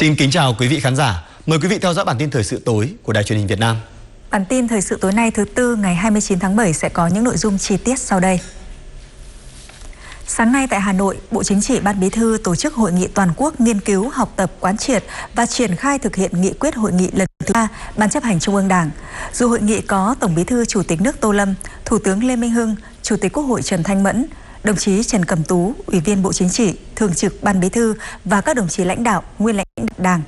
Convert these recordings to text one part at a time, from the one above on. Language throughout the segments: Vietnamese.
Xin kính chào quý vị khán giả. Mời quý vị theo dõi bản tin thời sự tối của Đài Truyền hình Việt Nam. Bản tin thời sự tối nay thứ Tư ngày 29 tháng 7 sẽ có những nội dung chi tiết sau đây. Sáng nay tại Hà Nội, Bộ Chính trị, Ban Bí thư tổ chức hội nghị toàn quốc nghiên cứu, học tập, quán triệt và triển khai thực hiện nghị quyết hội nghị lần thứ 3 Ban chấp hành Trung ương Đảng. Dù hội nghị có Tổng Bí thư Chủ tịch nước Tô Lâm, Thủ tướng Lê Minh Hưng, Chủ tịch Quốc hội Trần Thanh Mẫn, đồng chí Trần Cẩm Tú, Ủy viên Bộ Chính trị, Thường trực Ban Bí thư và các đồng chí lãnh đạo, nguyên lãnh đạo Đảng.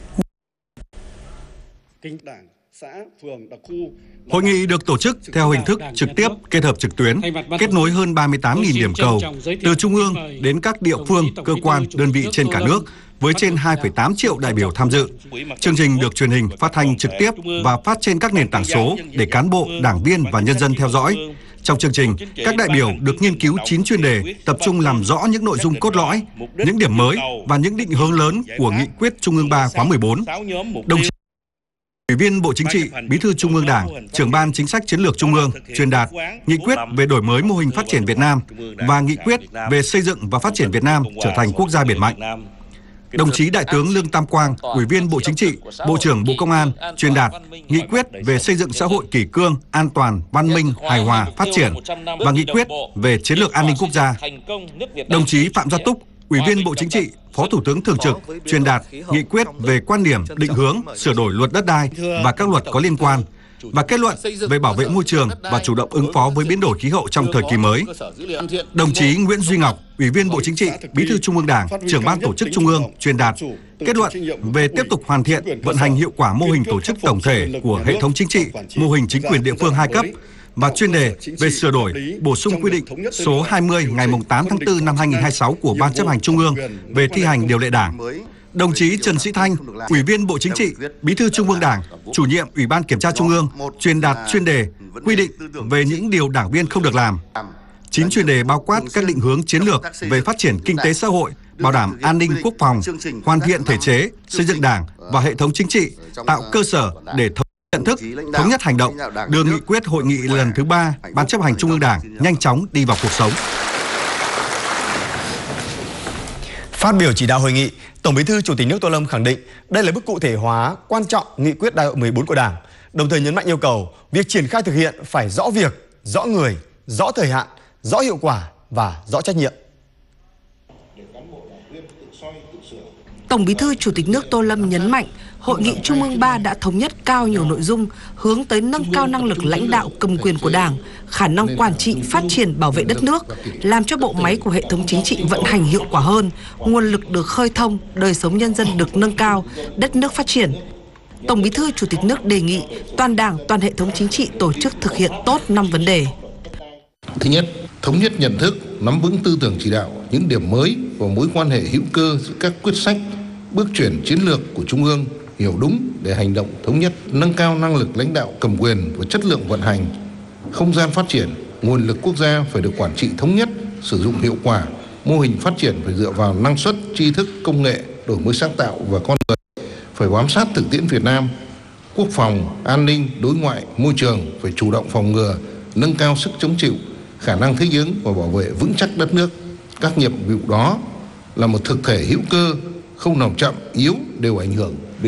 Hội nghị được tổ chức theo hình thức trực tiếp kết hợp trực tuyến, kết nối hơn 38.000 điểm cầu từ trung ương đến các địa phương, cơ quan, đơn vị trên cả nước với trên 2,8 triệu đại biểu tham dự. Chương trình được truyền hình, phát thanh trực tiếp và phát trên các nền tảng số để cán bộ, đảng viên và nhân dân theo dõi. Trong chương trình, các đại biểu được nghiên cứu 9 chuyên đề, tập trung làm rõ những nội dung cốt lõi, những điểm mới và những định hướng lớn của Nghị quyết Trung ương 3 khóa 14. Đồng chí Ủy viên Bộ Chính trị, Bí thư Trung ương Đảng, Trưởng ban Chính sách Chiến lược Trung ương truyền đạt nghị quyết về đổi mới mô hình phát triển Việt Nam và nghị quyết về xây dựng và phát triển Việt Nam trở thành quốc gia biển mạnh. Đồng chí Đại tướng Lương Tam Quang, Ủy viên Bộ Chính trị, Bộ trưởng Bộ Công an truyền đạt nghị quyết về xây dựng xã hội kỷ cương, an toàn, văn minh, hài hòa, phát triển và nghị quyết về chiến lược an ninh quốc gia. Đồng chí Phạm Gia Túc, Ủy viên Bộ Chính trị, Phó Thủ tướng Thường trực truyền đạt nghị quyết về quan điểm, định hướng, sửa đổi luật đất đai và các luật có liên quan và kết luận về bảo vệ môi trường và chủ động ứng phó với biến đổi khí hậu trong thời kỳ mới. Đồng chí Nguyễn Duy Ngọc, Ủy viên Bộ Chính trị, Bí thư Trung ương Đảng, Trưởng ban Tổ chức Trung ương truyền đạt kết luận về tiếp tục hoàn thiện, vận hành hiệu quả mô hình tổ chức tổng thể của hệ thống chính trị, mô hình chính quyền địa phương 2 cấp và chuyên đề về sửa đổi, bổ sung quy định số 20 ngày 8 tháng 4 năm 2026 của Ban chấp hành Trung ương về thi hành điều lệ Đảng. Đồng chí Trần Sĩ Thanh, Ủy viên Bộ Chính trị, Bí thư Trung ương Đảng, Chủ nhiệm Ủy ban Kiểm tra Trung ương truyền đạt chuyên đề quy định về những điều đảng viên không được làm. 9 chuyên đề bao quát các định hướng chiến lược về phát triển kinh tế xã hội, bảo đảm an ninh quốc phòng, hoàn thiện thể chế, xây dựng Đảng và hệ thống chính trị, tạo cơ sở để nhận thức, thống nhất hành động, đưa nghị quyết hội nghị lần thứ 3 Ban chấp hành Trung ương Đảng nhanh chóng đi vào cuộc sống. Phát biểu chỉ đạo hội nghị, Tổng Bí thư Chủ tịch nước Tô Lâm khẳng định đây là bước cụ thể hóa quan trọng nghị quyết Đại hội 14 của Đảng, đồng thời nhấn mạnh yêu cầu việc triển khai thực hiện phải rõ việc, rõ người, rõ thời hạn, rõ hiệu quả và rõ trách nhiệm. Tổng Bí thư Chủ tịch nước Tô Lâm nhấn mạnh, Hội nghị Trung ương 3 đã thống nhất cao nhiều nội dung hướng tới nâng cao năng lực lãnh đạo cầm quyền của Đảng, khả năng quản trị, phát triển, bảo vệ đất nước, làm cho bộ máy của hệ thống chính trị vận hành hiệu quả hơn, nguồn lực được khơi thông, đời sống nhân dân được nâng cao, đất nước phát triển. Tổng Bí thư Chủ tịch nước đề nghị toàn Đảng, toàn hệ thống chính trị tổ chức thực hiện tốt 5 vấn đề. Thứ nhất, thống nhất nhận thức, nắm vững tư tưởng chỉ đạo, những điểm mới và mối quan hệ hữu cơ giữa các quyết sách, bước chuyển chiến lược của Trung ương, hiểu đúng để hành động thống nhất, nâng cao năng lực lãnh đạo cầm quyền và chất lượng vận hành, không gian phát triển, nguồn lực quốc gia phải được quản trị thống nhất, sử dụng hiệu quả, mô hình phát triển phải dựa vào năng suất, tri thức, công nghệ, đổi mới sáng tạo và con người, phải bám sát thực tiễn Việt Nam, quốc phòng, an ninh, đối ngoại, môi trường phải chủ động phòng ngừa, nâng cao sức chống chịu, khả năng thích ứng và bảo vệ vững chắc đất nước. Các nhiệm vụ đó là một thực thể hữu cơ, không nào chậm, yếu đều ảnh hưởng